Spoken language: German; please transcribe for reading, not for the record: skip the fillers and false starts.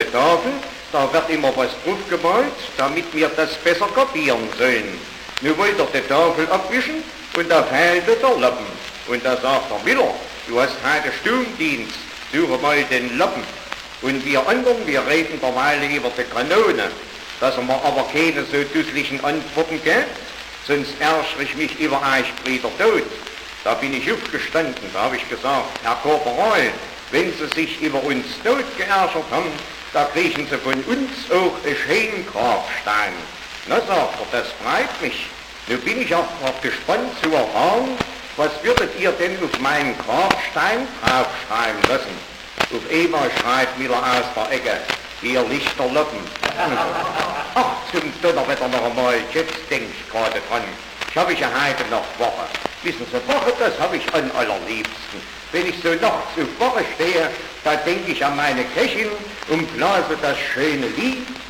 der Tafel, da wird immer was draufgemalt, damit wir das besser kapieren sollen. Nun wollte er die Tafel abwischen und da fehlte der Lappen. Und da sagt der Miller, du hast heute Sturmdienst, suche mal den Lappen. Und wir anderen, wir reden derweil über die Kanone, dass er mir aber keine so dusslichen Antworten gibt, sonst ärgere ich mich über euch Brüder tot. Da bin ich aufgestanden, da habe ich gesagt, Herr Korporal, wenn Sie sich über uns tot geärgert haben, da kriegen Sie von uns auch einen schönen Grabstein. Na, sagt er, das freut mich. Nun bin ich auch noch gespannt zu erfahren, was würdet ihr denn auf meinen Grabstein draufschreiben lassen? Auf einmal schreibt Miller aus der Ecke, hier liegt der Lappen. Ach, zum Donnerwetter noch einmal, jetzt denk ich gerade dran. Ich habe ja heute noch Woche. Wissen Sie, Woche, das habe ich am allerliebsten. Wenn ich so nachts auf Woche stehe, da denke ich an meine Köchin und blase das schöne Lied.